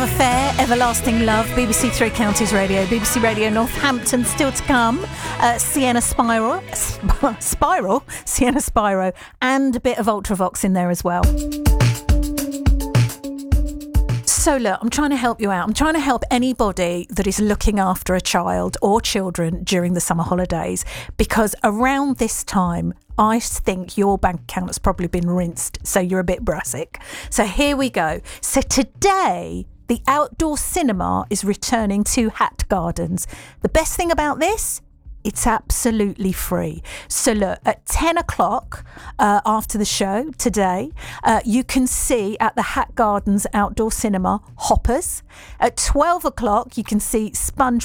Affair, Everlasting Love, BBC Three Counties Radio, BBC Radio Northampton still to come, Sienna Spyro, and a bit of Ultravox in there as well. So look, I'm trying to help you out. I'm trying to help anybody that is looking after a child or children during the summer holidays, because around this time, I think your bank account has probably been rinsed, so you're a bit brassic. So here we go. So today, the outdoor cinema is returning to Hat Gardens. The best thing about this, it's absolutely free. So look, at 10 o'clock after the show today, you can see at the Hat Gardens Outdoor Cinema Hoppers. At 12 o'clock, you can see SpongeBob